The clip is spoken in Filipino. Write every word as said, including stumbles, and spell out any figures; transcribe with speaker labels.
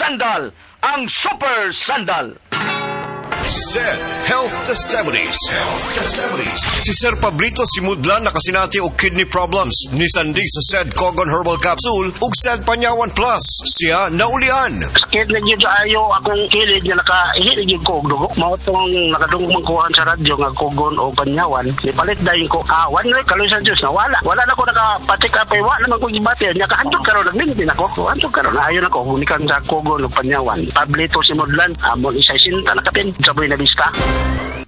Speaker 1: Sandal, ang super sandal.
Speaker 2: Zed Health Testimonies. Health Testimonies. Si Sir Pablito Simudlan nakasinati og kidney problems ni Sandy sa Zed Cogon Herbal Capsule ug Zed Panyawan Plus. Siya naulian.
Speaker 3: Sakit na gyud ayo akong kilid nga nakahilig gyud ko og dugo. Mao tong nakadungog kuhan sa radyo nga Cogon o Panyawan. Ipalit dayon ko awan na kaloy sa Dios na wala. Wala na ko nakapatik up ay wala naman ko gibati. Nya kahandog karon nagmintin ako. Handog karon ayo na ko gumikan sa Cogon o Panyawan. Pablito Simudlan amon isa sinta nakapin sa Buena Vista.